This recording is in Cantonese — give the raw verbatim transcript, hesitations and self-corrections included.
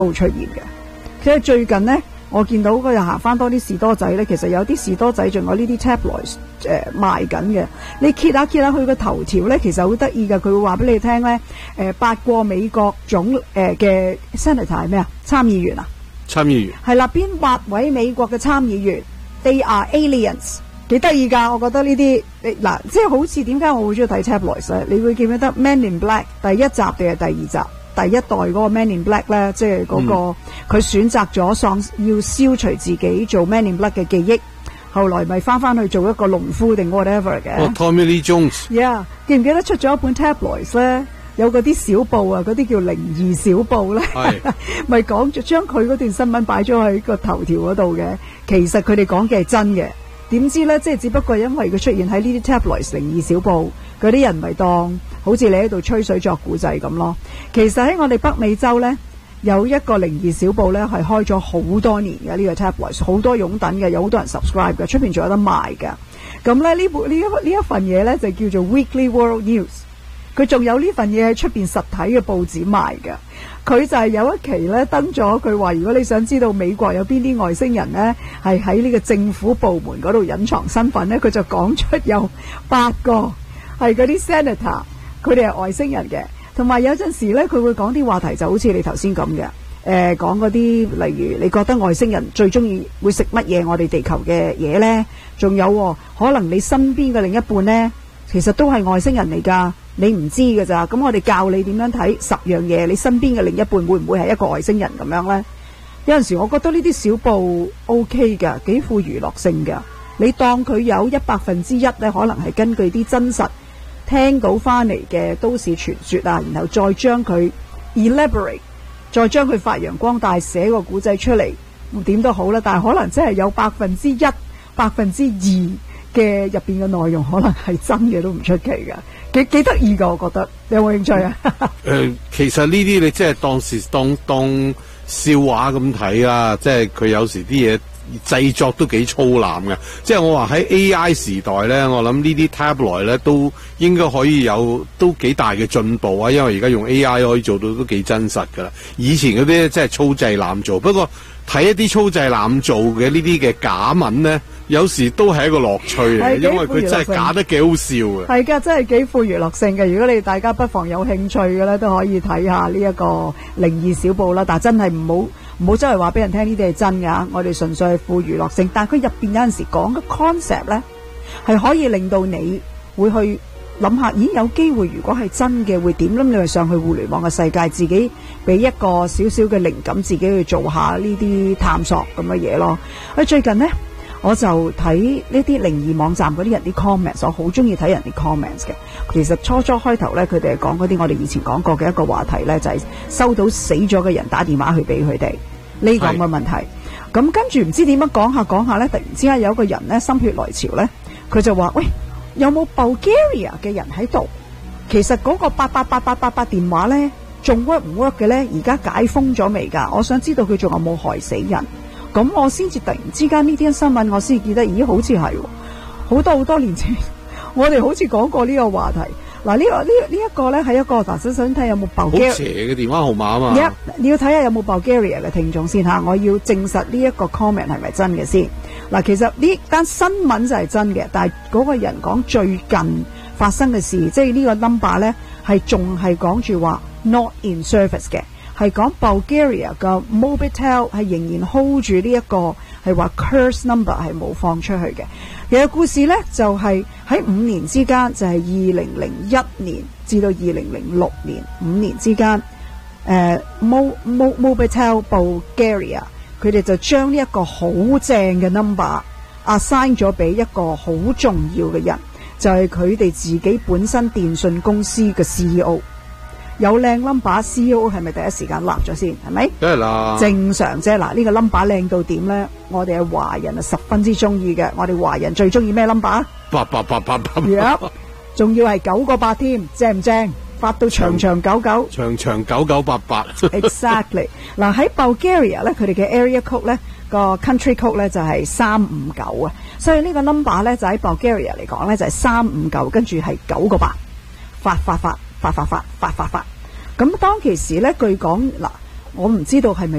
都出現嘅。其實最近呢，我見到佢又行翻多啲士多仔咧，其實有啲士多仔仲有呢啲 tabloids 誒賣緊嘅。你揭下揭下佢個頭條咧，其實好得意㗎。佢會話俾你聽咧，誒八個美國總誒嘅 senator 係咩啊？參議員啊？ 參議員係啦，邊八位美國嘅參議員 ，they are aliens， 幾得意㗎。我覺得呢啲嗱，即係好似點解我會中意睇 tabloids 咧？你會記唔記得 Man in Black 第一集定係第二集？第一代嗰個 Man in Black 咧，即係嗰個佢、嗯、選擇咗喪要消除自己做 Man in Black 嘅記憶，後來咪翻翻去做一個農夫定 whatever 嘅。 哦 Tommy Lee Jones。Yeah， 記唔記得出咗一本 tabloids 咧？有嗰啲小報啊，嗰啲叫靈異小報咧，咪講咗將佢嗰段新聞擺咗喺個頭條嗰度嘅。其實佢哋講嘅係真嘅，點知咧，即係只不過因為佢出現喺呢啲 tabloids 靈異小報，嗰啲人咪當好似你喺度吹水作古仔咁咯。其實喺我哋北美洲咧，有一個靈異小報咧係開咗好多年嘅，呢個 tabloids 好多擁躉嘅，有好多人 subscribe 嘅，出邊仲有得賣嘅。咁咧呢部呢一呢一份嘢咧就叫做 Weekly World News。佢仲有呢份嘢喺出邊實體嘅報紙賣嘅。佢就係有一期咧登咗，佢話如果你想知道美國有邊啲外星人咧係喺呢個政府部門嗰度隱藏身份咧，佢就講出有八個係嗰啲 senator， 佢哋係外星人嘅。同埋有陣時咧，佢會講啲話題就好似你頭先咁嘅，誒講嗰啲例如你覺得外星人最中意會食乜嘢？我哋地球嘅嘢咧，仲有、哦、可能你身邊嘅另一半咧，其實都係外星人嚟㗎。你唔知㗎咋，咁我哋教你點樣睇十樣嘢，你身邊嘅另一半會唔會係一個外星人咁樣呢？有陣時我覺得呢啲小報 OK 㗎，幾富娛樂性㗎。你當佢有一百分之一呢，可能係根據啲真實聽到翻嚟嘅都市傳說啊，然後再將佢 elaborate， 再將佢發揚光大，寫個古仔出嚟，點都好啦。但係可能真係有百分之一、百分之二嘅入邊嘅內容，可能係真嘅都唔出奇㗎。幾幾得意噶，我覺得你有冇興趣啊？誒、 呃，其實呢啲你即係當時當當笑話咁睇啦，即係佢有時啲嘢製作都幾粗濫嘅。即係我話喺 A I 時代咧，我諗呢啲 tabloid 咧都應該可以有都幾大嘅進步啊，因為而家用 A I 可以做到都幾真實噶啦。以前嗰啲即係粗製濫造，不過睇一啲粗製濫造嘅呢啲嘅假文咧，有時都係一個樂趣嚟，因為佢真係假得幾好笑嘅。係㗎，真係幾富娛樂性嘅。如果你大家不妨有興趣嘅咧，都可以睇下呢一個靈異小報啦。但係真係唔好唔好周圍話俾人聽呢啲係真㗎。我哋純粹係富娛樂性，但係佢入邊有陣時講嘅 concept 咧，係可以令到你會去諗下，咦有機會如果係真嘅會點？咁你咪上去互聯網嘅世界，自己俾一個少少嘅靈感，自己去做下呢啲探索咁嘅嘢咯。啊，最近呢，我就睇呢啲靈異網站嗰啲人啲 comments， 我好中意睇人啲 comments 嘅。其實初初開頭咧，佢哋係講嗰啲我哋以前講過嘅一個話題咧，就係、是、收到死咗嘅人打電話去俾佢哋呢個咁嘅問題。咁跟住唔知點樣講下講下咧，突然之間有一個人咧心血來潮咧，佢就話：喂，有冇 Bulgaria 嘅人喺度？其實嗰個八八八八八八電話咧，仲 work 唔 work 嘅咧？而家解封咗未㗎？我想知道佢仲有冇害死人。咁我先至突然之間呢啲新聞，我先記得，咦，好似係好多好多年前，我哋好似講過呢個話題。嗱、這個，呢、這個呢呢一個咧係一個，嗱，想想睇有冇 Bulgaria 好邪嘅電話號碼啊嘛。 Yeah, 你要睇下有冇 Bulgaria 嘅聽眾先嚇，我要證實呢一個 comment 係咪真嘅先。嗱，其實呢單新聞就係真嘅，但係嗰個人講最近發生嘅事，即係呢個 number 咧係仲係講住話 not in service 嘅。係講 Bulgaria 嘅 Mobitel 係仍然 hold 住呢一個係話 curse number 係冇放出去嘅。其實故事呢就係、是、喺五年之間，就係二零零一年至到二零零六年五年之間，誒、呃、Mo Mo Mobitel Bulgaria 佢哋就將呢一個好正嘅 number assign 咗俾一個好重要嘅人，就係佢哋自己本身電信公司嘅 C E O。有靚 number，C E O 係咪第一時間立咗先？係咪？梗係啦，正常啫。嗱，呢個 number 靚到點咧？我哋係華人啊，十分之中意嘅。我哋華人最中意咩 number？八八八八八。仲要係九個八添，正唔正？發到長長久久。長長九九八八。Exactly。嗱，喺 Bulgaria 咧，佢哋嘅 area code 咧，個 country code 咧就係三五九啊。所以呢個 number 咧就喺 Bulgaria 嚟講咧就係三五九，跟住係九個八，發發發。發發發發發發，咁當其時咧，據講嗱， 我唔知道係咪